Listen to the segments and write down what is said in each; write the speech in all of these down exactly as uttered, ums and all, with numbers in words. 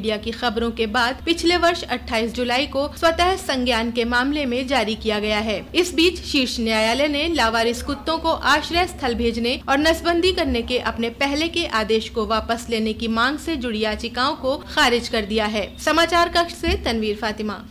Media की खबरों के बाद पिछले वर्ष अट्ठाईस जुलाई को स्वतः संज्ञान के मामले में जारी किया गया है। इस बीच शीर्ष न्यायालय ने लावारिस कुत्तों को आश्रय स्थल भेजने और नसबंदी करने के अपने पहले के आदेश को वापस लेने की मांग से जुड़ी याचिकाओं को खारिज कर दिया है। समाचार कक्ष से तनवीर फातिमा।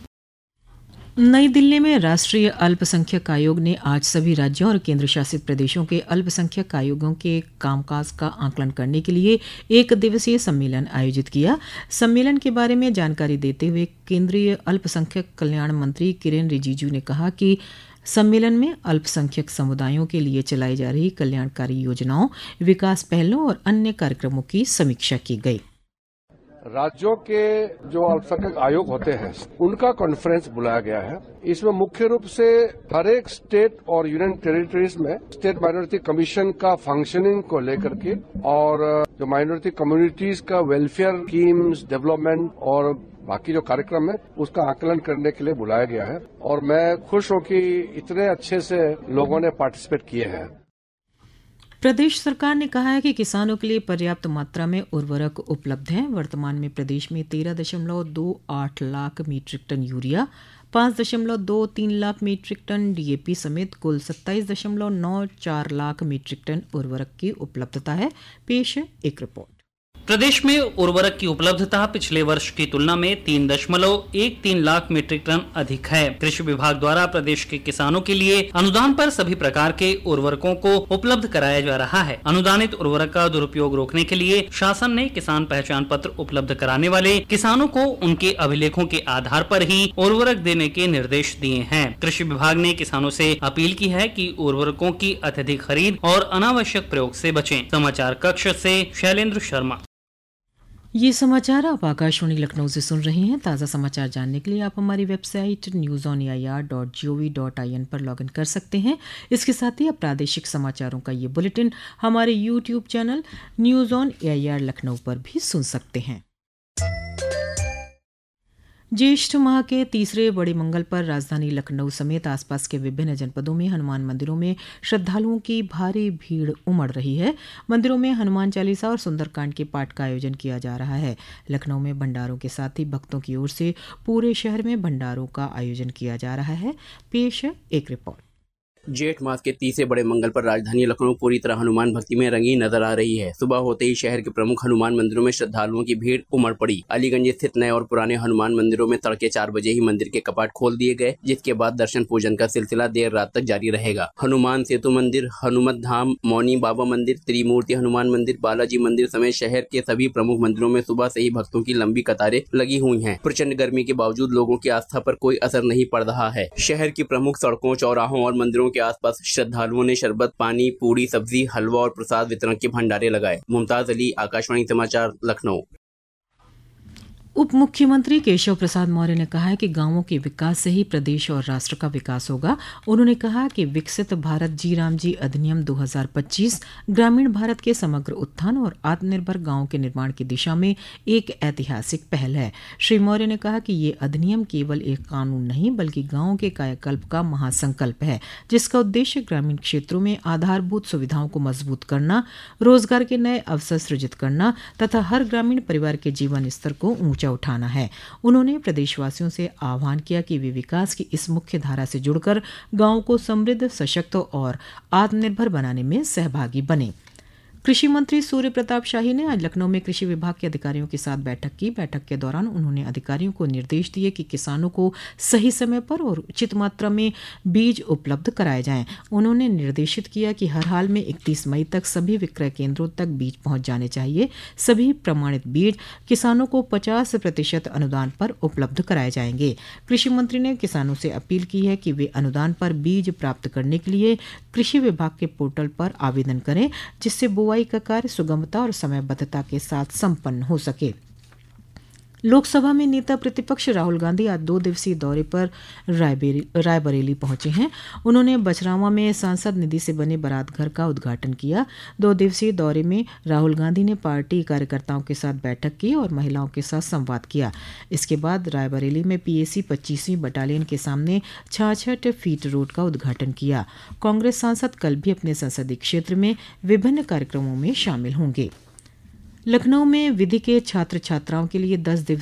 नई दिल्ली में राष्ट्रीय अल्पसंख्यक आयोग ने आज सभी राज्यों और केंद्र शासित प्रदेशों के अल्पसंख्यक आयोगों के कामकाज का आकलन करने के लिए एक दिवसीय सम्मेलन आयोजित किया। सम्मेलन के बारे में जानकारी देते हुए केंद्रीय अल्पसंख्यक कल्याण मंत्री किरेन रिजिजू ने कहा कि सम्मेलन में अल्पसंख्यक समुदायों के लिए चलाई जा रही कल्याणकारी योजनाओं, विकास पहलों और अन्य कार्यक्रमों की समीक्षा की गई। राज्यों के जो अल्पसंख्यक आयोग होते हैं उनका कॉन्फ्रेंस बुलाया गया है। इसमें मुख्य रूप से हर एक स्टेट और यूनियन टेरिटरीज में स्टेट माइनॉरिटी कमीशन का फंक्शनिंग को लेकर के और जो माइनॉरिटी कम्युनिटीज का वेलफेयर स्कीम्स, डेवलपमेंट और बाकी जो कार्यक्रम है उसका आकलन करने के लिए बुलाया गया है और मैं खुश हूं कि इतने अच्छे से लोगों ने पार्टिसिपेट किए हैं। प्रदेश सरकार ने कहा है कि किसानों के लिए पर्याप्त मात्रा में उर्वरक उपलब्ध हैं। वर्तमान में प्रदेश में तेरह दशमलव दो आठ लाख मीट्रिक टन यूरिया, पांच दशमलव दो तीन लाख मीट्रिक टन डीएपी समेत कुल सत्ताईस दशमलव नौ चार लाख मीट्रिक टन उर्वरक की उपलब्धता है। पेश है एक रिपोर्ट। प्रदेश में उर्वरक की उपलब्धता पिछले वर्ष की तुलना में तीन दशमलव एक तीन लाख मीट्रिक टन अधिक है। कृषि विभाग द्वारा प्रदेश के किसानों के लिए अनुदान पर सभी प्रकार के उर्वरकों को उपलब्ध कराया जा रहा है। अनुदानित उर्वरक का दुरुपयोग रोकने के लिए शासन ने किसान पहचान पत्र उपलब्ध कराने वाले किसानों को उनके अभिलेखों के आधार पर ही उर्वरक देने के निर्देश दिए हैं। कृषि विभाग ने किसानों से अपील की है कि उर्वरकों की अत्यधिक खरीद और अनावश्यक प्रयोग से बचें। समाचार कक्ष से शैलेंद्र शर्मा। ये समाचार आप आकाशवाणी लखनऊ से सुन रहे हैं। ताज़ा समाचार जानने के लिए आप हमारी website news on A I R dot G O V dot I N पर लॉग इन कर सकते हैं। इसके साथ ही आप प्रादेशिक समाचारों का ये बुलेटिन हमारे YouTube channel news on A I R Lucknow पर भी सुन सकते हैं। ज्येष्ठ माह के तीसरे बड़े मंगल पर राजधानी लखनऊ समेत आसपास के विभिन्न जनपदों में हनुमान मंदिरों में श्रद्धालुओं की भारी भीड़ उमड़ रही है। मंदिरों में हनुमान चालीसा और सुंदरकांड के पाठ का आयोजन किया जा रहा है। लखनऊ में भंडारों के साथ ही भक्तों की ओर से पूरे शहर में भंडारों का आयोजन किया जा रहा है। पेश है एक रिपोर्ट। जेठ मास के तीसरे बड़े मंगल पर राजधानी लखनऊ पूरी तरह हनुमान भक्ति में रंगी नजर आ रही है। सुबह होते ही शहर के प्रमुख हनुमान मंदिरों में श्रद्धालुओं की भीड़ उमड़ पड़ी। अलीगंज स्थित नए और पुराने हनुमान मंदिरों में तड़के चार बजे ही मंदिर के कपाट खोल दिए गए, जिसके बाद दर्शन पूजन का सिलसिला देर रात तक जारी रहेगा। हनुमान सेतु मंदिर, हनुमत धाम, मौनी बाबा मंदिर, त्रिमूर्ति हनुमान मंदिर, बालाजी मंदिर समेत शहर के सभी प्रमुख मंदिरों में सुबह से ही भक्तों की लंबी कतारें लगी हुई है। प्रचंड गर्मी के बावजूद लोगों की आस्था पर कोई असर नहीं पड़ रहा है। शहर की प्रमुख सड़कों, चौराहों और मंदिरों के आसपास श्रद्धालुओं ने शरबत, पानी, पूरी, सब्जी, हलवा और प्रसाद वितरण के भंडारे लगाए। मुमताज अली, आकाशवाणी समाचार, लखनऊ। उप मुख्यमंत्री केशव प्रसाद मौर्य ने कहा है कि गांवों के विकास से ही प्रदेश और राष्ट्र का विकास होगा। उन्होंने कहा कि विकसित भारत जी राम जी अधिनियम दो हज़ार पच्चीस ग्रामीण भारत के समग्र उत्थान और आत्मनिर्भर गांवों के निर्माण की दिशा में एक ऐतिहासिक पहल है। श्री मौर्य ने कहा कि ये अधिनियम केवल एक कानून नहीं बल्कि गांवों के कायाकल्प का महासंकल्प है, जिसका उद्देश्य ग्रामीण क्षेत्रों में आधारभूत सुविधाओं को मजबूत करना, रोजगार के नए अवसर सृजित करना तथा हर ग्रामीण परिवार के जीवन स्तर को ऊंचा उठाना है। उन्होंने प्रदेशवासियों से आह्वान किया कि वे विकास की इस मुख्य धारा से जुड़कर गांवों को समृद्ध, सशक्त और आत्मनिर्भर बनाने में सहभागी बने। कृषि मंत्री सूर्य प्रताप शाही ने आज लखनऊ में कृषि विभाग के अधिकारियों के साथ बैठक की। बैठक के दौरान उन्होंने अधिकारियों को निर्देश दिए कि किसानों को सही समय पर और उचित मात्रा में बीज उपलब्ध कराए जाएं। उन्होंने निर्देशित किया कि हर हाल में इकतीस मई तक सभी विक्रय केंद्रों तक बीज पहुंच जाने चाहिए। सभी प्रमाणित बीज किसानों को पचास प्रतिशत अनुदान पर उपलब्ध कराए जाएंगे। कृषि मंत्री ने किसानों से अपील की है कि वे अनुदान पर बीज प्राप्त करने के लिए कृषि विभाग के पोर्टल पर आवेदन करें, जिससे बुआई का कार्य सुगमता और समयबद्धता के साथ संपन्न हो सके। लोकसभा में नेता प्रतिपक्ष राहुल गांधी आज दो दिवसीय दौरे पर रायबरेली पहुंचे हैं। उन्होंने बछरावा में सांसद निधि से बने बारात घर का उद्घाटन किया। दो दिवसीय दौरे में राहुल गांधी ने पार्टी कार्यकर्ताओं के साथ बैठक की और महिलाओं के साथ संवाद किया। इसके बाद रायबरेली में पीएसी पच्चीसवीं बटालियन के सामने छाछठ फीट रोड का उद्घाटन किया। कांग्रेस सांसद कल भी अपने संसदीय क्षेत्र में विभिन्न कार्यक्रमों में शामिल होंगे। लखनऊ में विधि के छात्र छात्राओं के लिए दस दिवसीय